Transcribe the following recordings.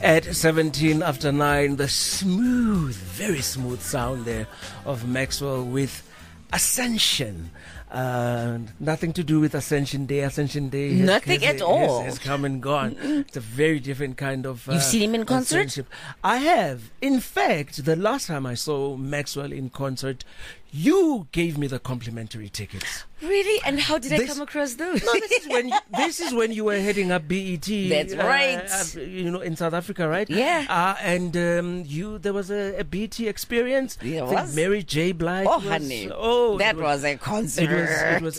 At 17 after 9, the smooth, very smooth sound there of Maxwell with Ascension. Nothing to do with Ascension Day. Ascension Day at all. Has come and gone. It's a very different kind of You've seen him in concert? I have. In fact, the last time I saw Maxwell in concert, you gave me the complimentary tickets. Really? And how did I come across those? No, this is when you were heading up BET. That's right. In South Africa, right? Yeah. And there was a BET experience. There I think was? Mary J. Blige. Honey. That was a concert. It was.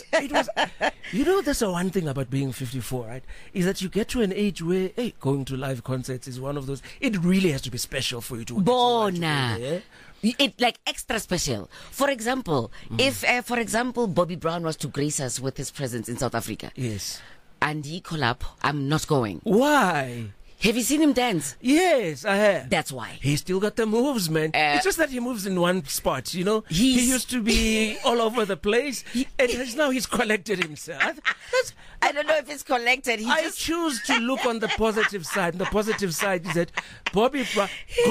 That's the one thing about being 54, right? Is that you get to an age where, going to live concerts is one of those. It really has to be special for you to. Bona. It like extra special. For example, if Bobby Brown was to grace us with his presence in South Africa, yes, and he collab, I'm not going. Why? Have you seen him dance? Yes, I have. That's why. He's still got the moves, man. It's just that he moves in one spot, He used to be all over the place, and now he's collected himself. I don't know if it's collected. I choose to look on the positive side. And the positive side is that Bobby Brown,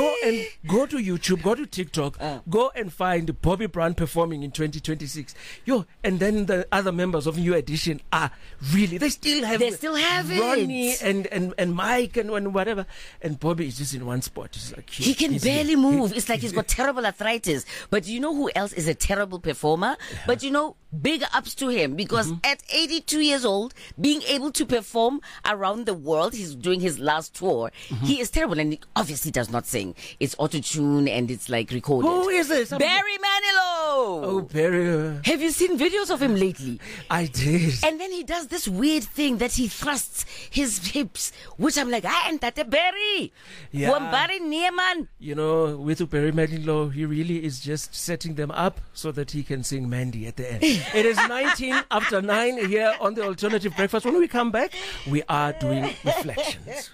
go to YouTube, go to TikTok, go and find Bobby Brown performing in 2026. And then the other members of New Edition are really, they still have Ronnie it. and Mike and whatever. And Bobby is just in one spot. It's like he can barely move. It's like he's got terrible arthritis. But you know who else is a terrible performer? Yeah. But big ups to him, because at 82 years old, being able to perform around the world, he's doing his last tour. He is terrible, and he obviously does not sing. It's auto-tune and it's like recorded. Who is this? Barry Manilow. Oh, Barry. Have you seen videos of him lately? I did. And then he does this weird thing that he thrusts his hips, which I'm like, ain't that a Barry? Yeah. Barry Nieman. With Barry Manilow, he really is just setting them up so that he can sing Mandy at the end. It is 19 after 9 here on the Alternative Breakfast. When we come back, we are doing reflections.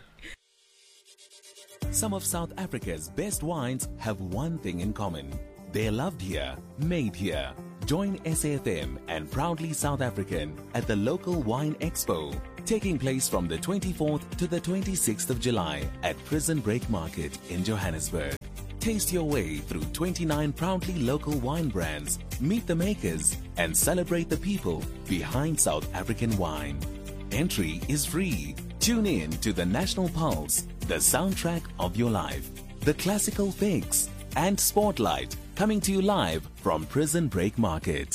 Some of South Africa's best wines have one thing in common. They're loved here, made here. Join SAFM and Proudly South African at the local Wine Expo, taking place from the 24th to the 26th of July at Prison Break Market in Johannesburg. Taste your way through 29 proudly local wine brands, meet the makers, and celebrate the people behind South African wine. Entry is free. Tune in to the National Pulse, the soundtrack of your life, the Classical Fix, and Spotlight, coming to you live from Prison Break Market.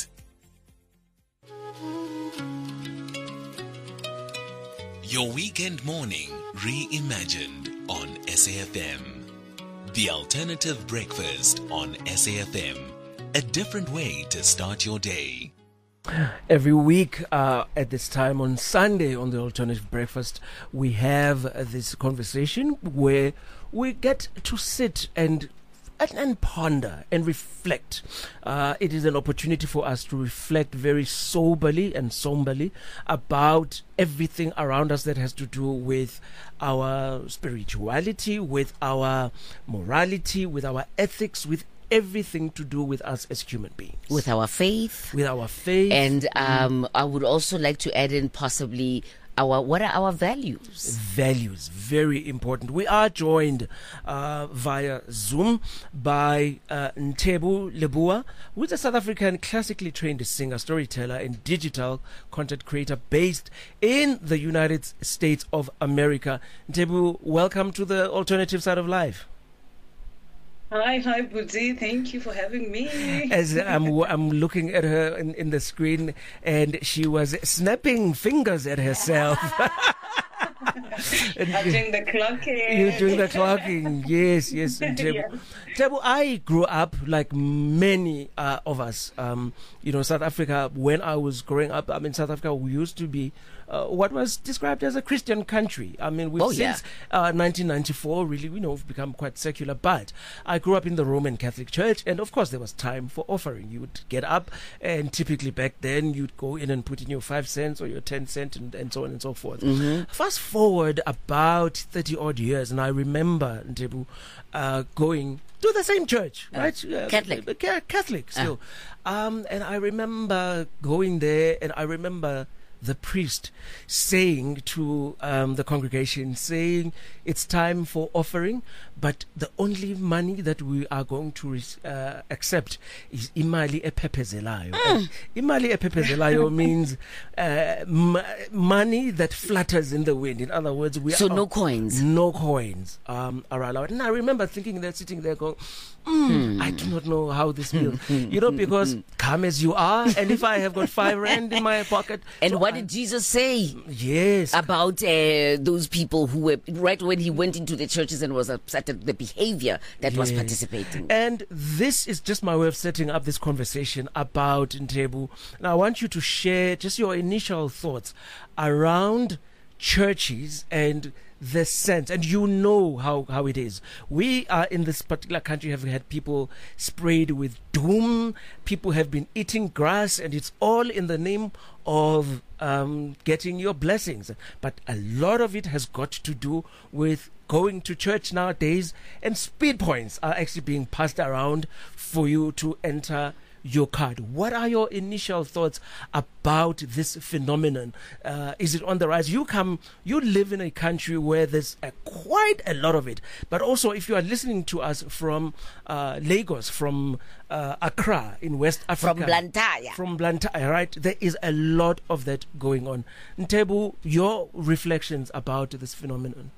Your weekend morning reimagined on SAFM. The Alternative Breakfast on SAFM. A different way to start your day. Every week at this time on Sunday on the Alternative Breakfast, we have this conversation where we get to sit and ponder and reflect. It is an opportunity for us to reflect very soberly and somberly about everything around us that has to do with our spirituality, with our morality, with our ethics, with everything to do with us as human beings. With our faith. And I would also like to add in possibly what are our values? Values, very important. We are joined via Zoom by Ntebo Lebua, who is a South African classically trained singer, storyteller, and digital content creator based in the United States of America. Ntebo, welcome to the alternative side of life. Hi, Buzi. Thank you for having me. As I'm looking at her in the screen, and she was snapping fingers at herself. I'm doing the clocking. You're doing the clocking, yes. Ntebo. Ntebo, I grew up like many of us. South Africa. When I was growing up, South Africa, we used to be what was described as a Christian country. Since 1994, really, we've become quite secular. But I grew up in the Roman Catholic Church, and of course, there was time for offering. You would get up, and typically back then, you'd go in and put in your 5 cents or your 10 cents, and so on and so forth. Fast forward about 30 odd years, and I remember Ntebo going to the same church, right? Catholic. Catholic still. And I remember going there, and I remember the priest saying to the congregation, saying it's time for offering, but the only money that we are going to accept is imali ephepezelayo. Imali ephepezelayo means money that flutters in the wind. In other words, no coins. No coins are allowed. And I remember thinking that, sitting there going, I do not know how this feels. Because come as you are, and if I have got 5 rand in my pocket. And so what did Jesus say? Yes. About those people who were, right when he went into the churches and was upset at the behavior that was participating. And this is just my way of setting up this conversation about Ntebo. And I want you to share just your initial thoughts around churches and the sense, and how it is. We are in this particular country have had people sprayed with doom. People have been eating grass, and it's all in the name of getting your blessings. But a lot of it has got to do with going to church nowadays, and speed points are actually being passed around for you to enter your card. What are your initial thoughts about this phenomenon? Is it on the rise? You live in a country where there's quite a lot of it, but also if you are listening to us from Lagos, from Accra in West Africa, from Blantyre, right? There is a lot of that going on. Ntebo, your reflections about this phenomenon.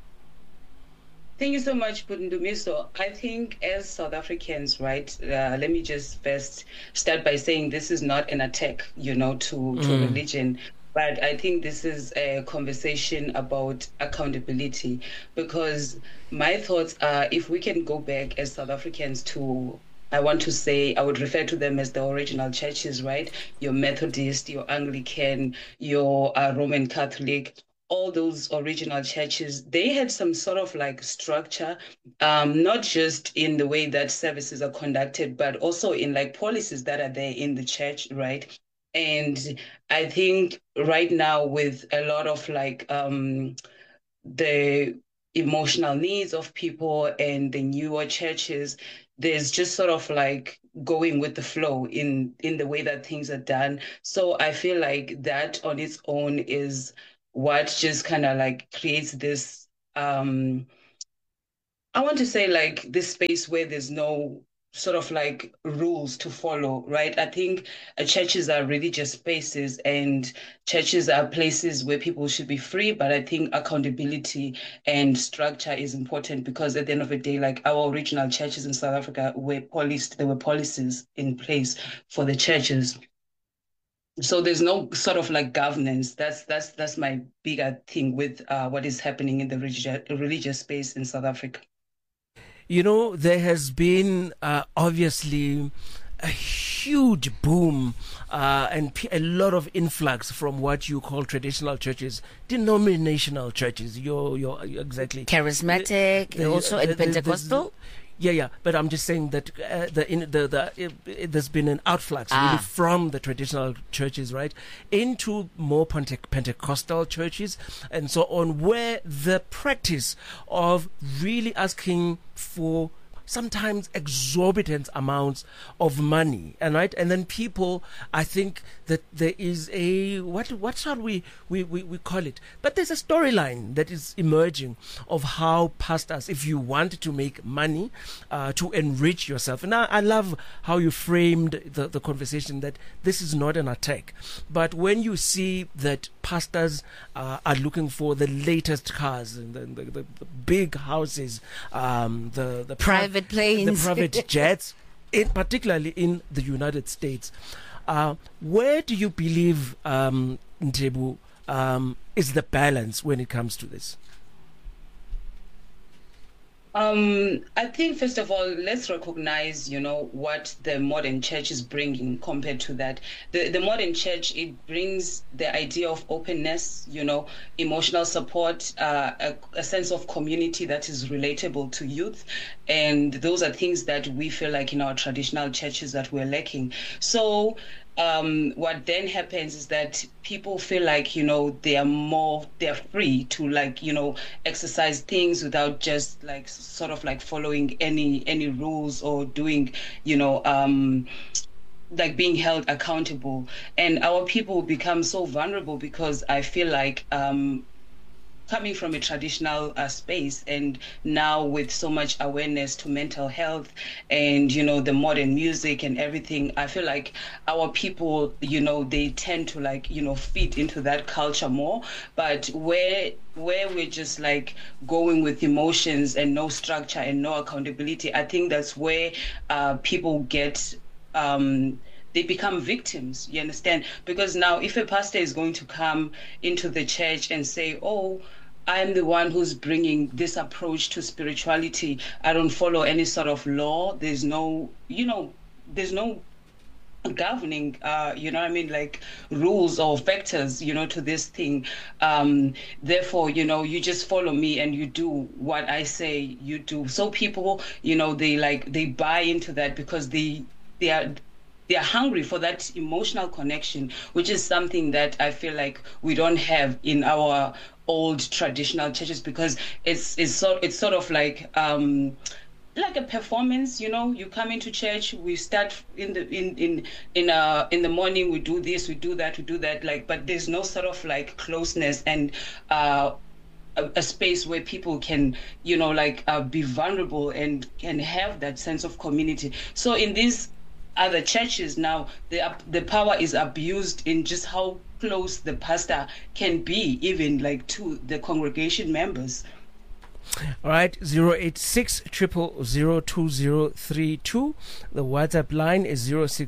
Thank you so much, Putundumiso. I think as South Africans, right, let me just first start by saying this is not an attack, to religion. But I think this is a conversation about accountability, because my thoughts are, if we can go back as South Africans to, I would refer to them as the original churches, right? Your Methodist, your Anglican, your Roman Catholic, all those original churches, they had some sort of like structure, not just in the way that services are conducted, but also in like policies that are there in the church, right? And I think right now with a lot of like the emotional needs of people and the newer churches, there's just sort of like going with the flow in the way that things are done. So I feel like that on its own is what just kind of like creates this, I want to say like this space where there's no sort of like rules to follow, right? I think churches are religious spaces, and churches are places where people should be free, but I think accountability and structure is important, because at the end of the day, like our original churches in South Africa were policed. There were policies in place for the churches. So there's no sort of like governance. That's my bigger thing with what is happening in the religious space in South Africa. There has been obviously a huge boom and a lot of influx from what you call traditional churches, denominational churches. You're exactly charismatic, also and Pentecostal. Yeah, but I'm just saying that there's been an outflux really from the traditional churches, right, into more Pentecostal churches and so on, where the practice of really asking for sometimes exorbitant amounts of money, and then people, I think that there is a what shall we call it, but there's a storyline that is emerging of how pastors, if you want to make money to enrich yourself, and I love how you framed the conversation that this is not an attack, but when you see that pastors are looking for the latest cars and the big houses, the private planes, the private jets, particularly in the United States. Where do you believe, Ntebo, is the balance when it comes to this? I think, first of all, let's recognize, what the modern church is bringing compared to that. The modern church, it brings the idea of openness, emotional support, a sense of community that is relatable to youth. And those are things that we feel like in our traditional churches that we're lacking. So what then happens is that people feel like, they're free to exercise things without just like sort of like following any rules or doing, like being held accountable, and our people become so vulnerable because I feel like coming from a traditional space, and now with so much awareness to mental health and the modern music and everything, I feel like our people, they tend to like fit into that culture more. But where we're just like going with emotions and no structure and no accountability, I think that's where people get they become victims, you understand? Because now if a pastor is going to come into the church and say, oh, I'm the one who's bringing this approach to spirituality, I don't follow any sort of law, there's no, there's no governing, like rules or factors, to this thing. Therefore, you just follow me and you do what I say you do. So people, they buy into that because they are hungry for that emotional connection, which is something that I feel like we don't have in our old traditional churches, because it's sort of like a performance. You come into church, we start in the morning, we do this, we do that, like, but there's no sort of like closeness and a space where people can be vulnerable and can have that sense of community. So in these other churches now, the power is abused in just how close the pastor can be, even like to the congregation members. All right, 086 0002032. The WhatsApp line is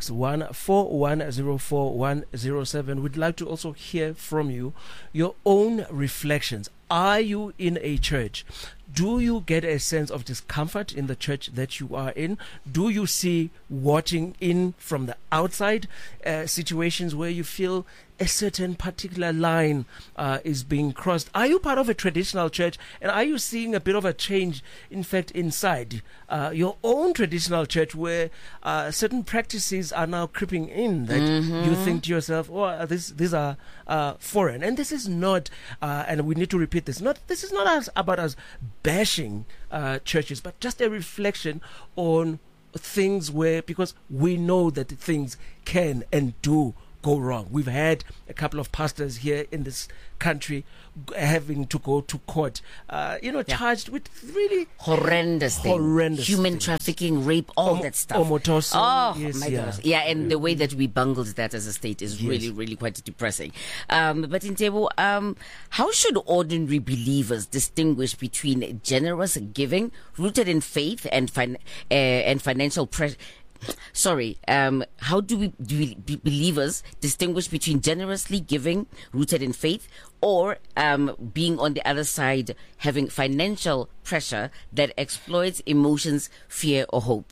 0614104107. We'd like to also hear from you, your own reflections. Are you in a church? Do you get a sense of discomfort in the church that you are in? Do you see, watching in from the outside, situations where you feel a certain particular line is being crossed? Are you part of a traditional church, and are you seeing a bit of a change, in fact, inside your own traditional church, where certain practices are now creeping in that you think to yourself, oh, these are foreign? And this is not, and we need to repeat this, this is not about us bashing churches, but just a reflection on things where, because we know that things can and do go wrong. We've had a couple of pastors here in this country having to go to court, charged with really horrendous human things. Trafficking, rape, all that stuff. Omotoso, yes, my goodness. Yeah, and the way that we bungled that as a state is really, really quite depressing. But Ntebo, how should ordinary believers distinguish between generous giving rooted in faith and financial pressure? How do believers distinguish between generously giving rooted in faith or being on the other side, having financial pressure that exploits emotions, fear, or hope?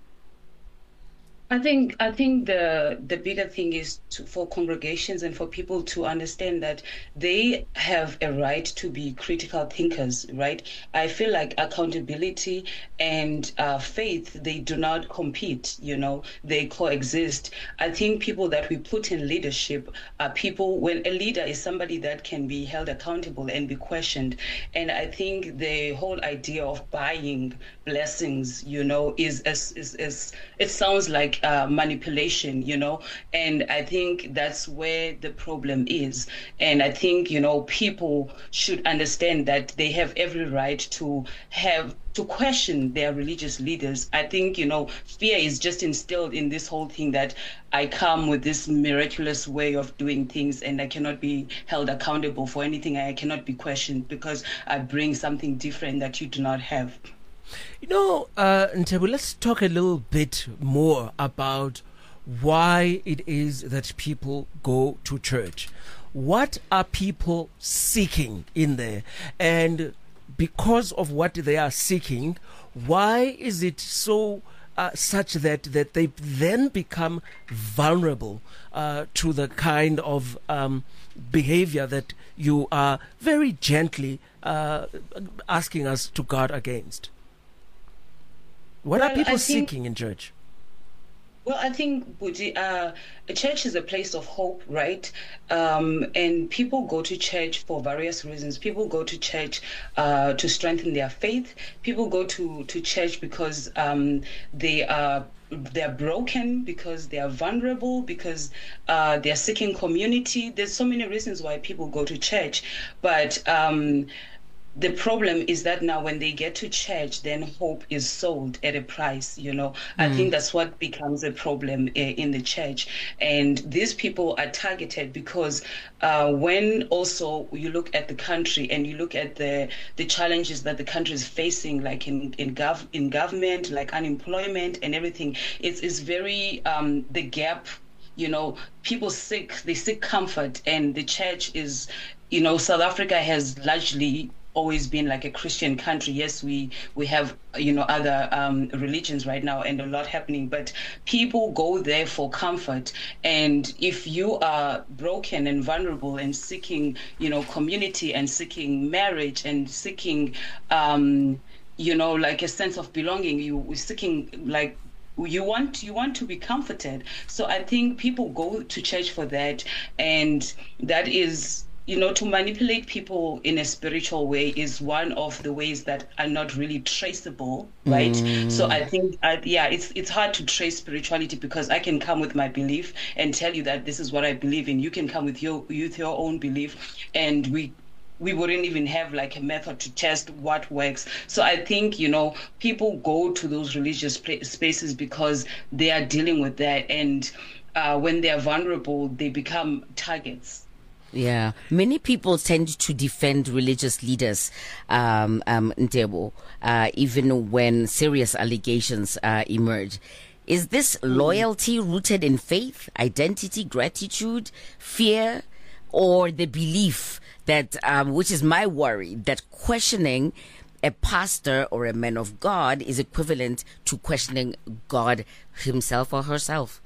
I think the bigger thing is for congregations and for people to understand that they have a right to be critical thinkers, right? I feel like accountability and faith, they do not compete, they coexist. I think people that we put in leadership are people, when a leader is somebody that can be held accountable and be questioned. And I think the whole idea of buying blessings, is it sounds like manipulation, and I think that's where the problem is. And I think, people should understand that they have every right to question their religious leaders. I think, fear is just instilled in this whole thing that I come with this miraculous way of doing things and I cannot be held accountable for anything. I cannot be questioned because I bring something different that you do not have. Ntebo, let's talk a little bit more about why it is that people go to church. What are people seeking in there? And because of what they are seeking, why is it so such that they then become vulnerable to the kind of behavior that you are very gently asking us to guard against? What are people seeking in church? Well, I think, Buji, a church is a place of hope, right? And people go to church for various reasons. People go to church to strengthen their faith. People go to church because they're broken, because they are vulnerable, because they are seeking community. There's so many reasons why people go to church, but the problem is that now when they get to church, then hope is sold at a price, you know. I think that's what becomes a problem in the church. And these people are targeted because when also you look at the country and you look at the challenges that the country is facing, like in government, like unemployment and everything, it's very, the gap, you know, people they seek comfort, and the church is, you know, South Africa has largely always been like a Christian country. Yes, we have, you know, other religions right now and a lot happening, but people go there for comfort. And if you are broken and vulnerable and seeking, you know, community and seeking marriage and seeking, you know, like a sense of belonging, you're seeking like, you want to be comforted. So I think people go to church for that, and that is, you know, to manipulate people in a spiritual way is one of the ways that are not really traceable, right? So I think, it's hard to trace spirituality, because I can come with my belief and tell you that this is what I believe in. You can come with your own belief, and we wouldn't even have like a method to test what works. So I think, you know, people go to those religious spaces because they are dealing with that, and when they are vulnerable, they become targets. Yeah, many people tend to defend religious leaders, Ntebo, even when serious allegations emerge. Is this loyalty rooted in faith, identity, gratitude, fear, or the belief that, which is my worry, that questioning a pastor or a man of God is equivalent to questioning God himself or herself?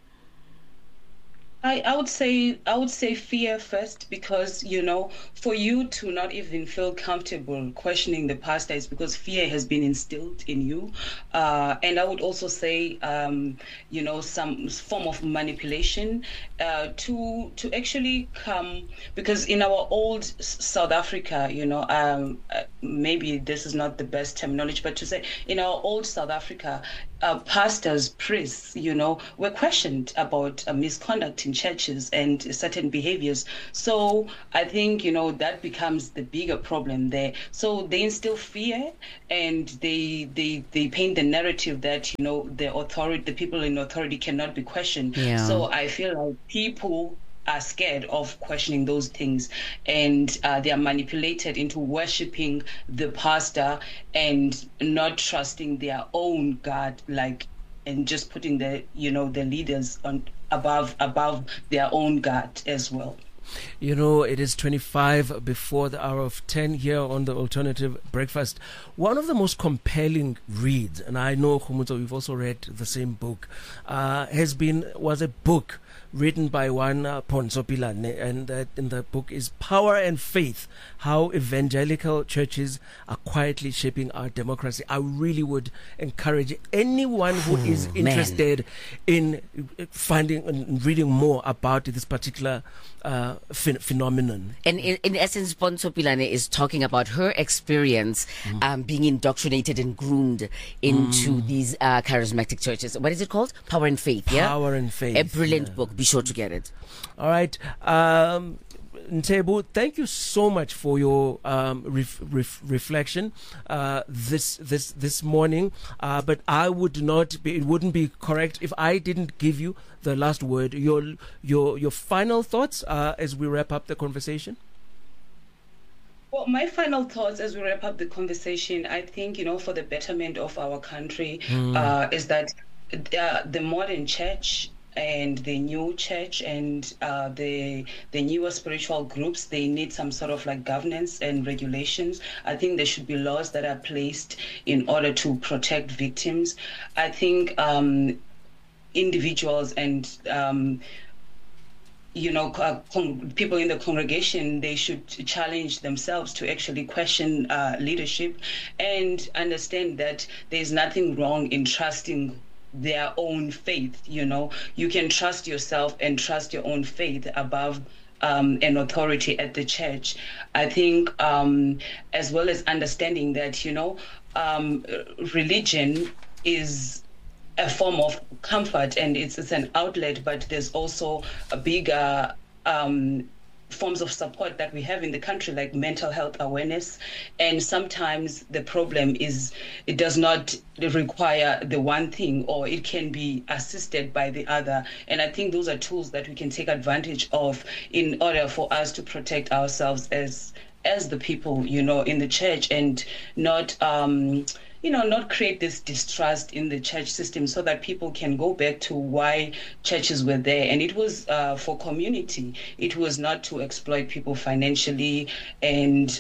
I would say fear first, because, you know, for you to not even feel comfortable questioning the pastor is because fear has been instilled in you. And I would also say, you know, some form of manipulation to actually come, because in our old South Africa, you know, maybe this is not the best terminology, but to say in our old South Africa, pastors, priests, you know, were questioned about misconduct in churches and certain behaviors. So I think, you know, that becomes the bigger problem there. So they instill fear, and they paint the narrative that, you know, the people in authority cannot be questioned. Yeah. So I feel like people are scared of questioning those things, and they are manipulated into worshiping the pastor and not trusting their own God, like, and just putting the leaders on above their own God as well. You know, it is 25 before the hour of 10 here on the Alternative Breakfast. One of the most compelling reads, and I know, Khumutso, you've also read the same book, was a book written by one Phonso Pilane, and that in the book is Power and Faith, How Evangelical Churches Are Quietly Shaping Our Democracy. I really would encourage anyone who is interested in finding and reading more about this particular phenomenon. And in essence, Phonso Pilane is talking about her experience being indoctrinated and groomed into these charismatic churches. What is it called? Power and Faith, yeah? Power and Faith. A brilliant book. Be sure to get it. All right. Ntebo, thank you so much for your reflection this morning. But it wouldn't be correct if I didn't give you the last word. Your final thoughts as we wrap up the conversation. Well, my final thoughts as we wrap up the conversation, I think, you know, for the betterment of our country, is that the modern church and the new church and the newer spiritual groups, they need some sort of like governance and regulations. I think there should be laws that are placed in order to protect victims. I think individuals and people in the congregation, they should challenge themselves to actually question leadership and understand that there's nothing wrong in trusting their own faith. You can trust yourself and trust your own faith above an authority at the church. I think as well as understanding that religion is a form of comfort, and it's an outlet, but there's also a bigger forms of support that we have in the country, like mental health awareness. And sometimes the problem is it does not require the one thing, or it can be assisted by the other. And I think those are tools that we can take advantage of in order for us to protect ourselves as the people, in the church, and not not create this distrust in the church system, so that people can go back to why churches were there. And it was for community. It was not to exploit people financially and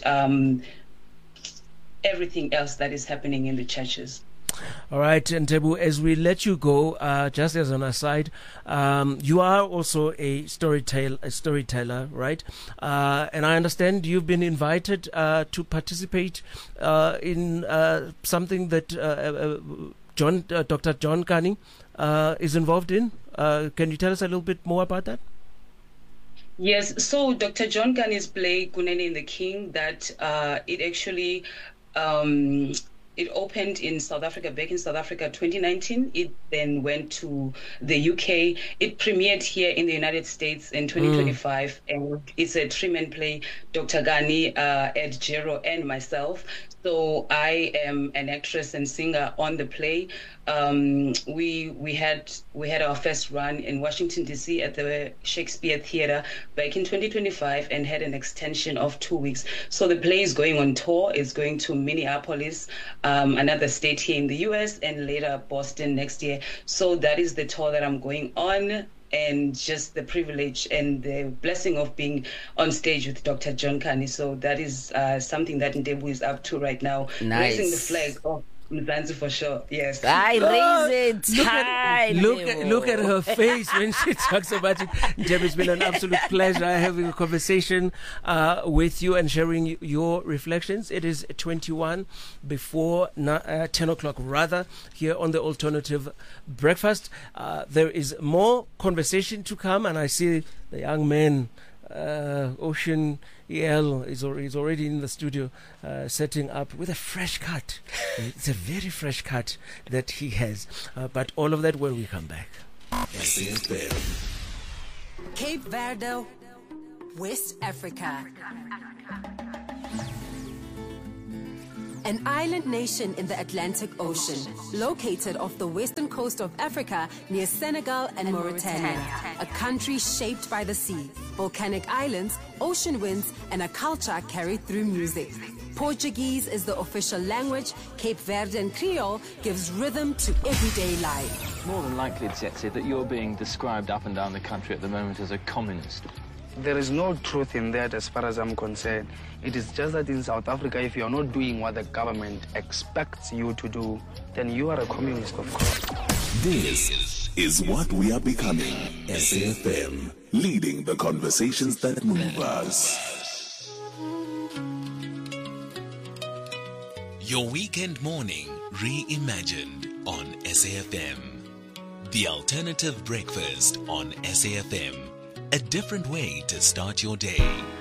everything else that is happening in the churches. All right, Ntebo, as we let you go, just as an aside, you are also a storyteller, right? And I understand you've been invited to participate in something that Dr. John Kani is involved in. Can you tell us a little bit more about that? Yes, so Dr. John Kani's play Kunene the King, that it actually it opened in South Africa, back in South Africa, 2019. It then went to the UK. It premiered here in the United States in 2025. And it's a three-man play, Dr. Kani, Ed Jero, and myself. So I am an actress and singer on the play. We had our first run in Washington, D.C. at the Shakespeare Theatre back in 2025, and had an extension of 2 weeks. So the play is going on tour. It's going to Minneapolis, another state here in the U.S., and later Boston next year. So that is the tour that I'm going on. And just the privilege and the blessing of being on stage with Dr. John Kani. So that is something that Ntebo is up to right now. Nice. Raising the flag of Mzansi for sure. Yes. I raise it. Look at her face when she talks about it. Ntebo, it's been an absolute pleasure having a conversation with you and sharing your reflections. It is 21 before 10 o'clock rather, here on the Alternative Breakfast. There is more conversation to come, and I see the young man, Ocean EL, is already in the studio setting up with a fresh cut. It's a very fresh cut that he has. But all of that when we come back. Cape Verde, West Africa. An island nation in the Atlantic Ocean, located off the western coast of Africa near Senegal and Mauritania. A country shaped by the sea, volcanic islands, ocean winds, and a culture carried through music. Portuguese is the official language. Cape Verdean Creole gives rhythm to everyday life. More than likely, Tsetse, that you're being described up and down the country at the moment as a communist. There is no truth in that as far as I'm concerned. It is just that in South Africa, if you're not doing what the government expects you to do, then you are a communist, of course. This is what we are becoming. SAFM, leading the conversations that move us. Your weekend morning reimagined on SAFM. The Alternative Breakfast on SAFM. A different way to start your day.